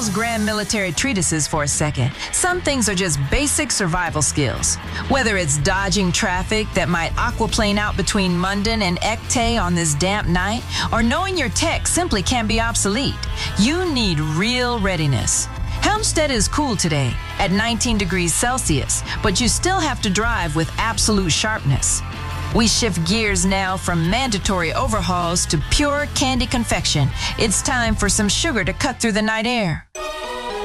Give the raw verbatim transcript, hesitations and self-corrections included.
those grand military treatises for a second. Some things are just basic survival skills. Whether it's dodging traffic that might aquaplane out between Munden and Ektay on this damp night, or knowing your tech simply can be obsolete, you need real readiness. Helmstedt is cool today at nineteen degrees Celsius, but you still have to drive with absolute sharpness. We shift gears now from mandatory overhauls to pure candy confection. It's time for some sugar to cut through the night air.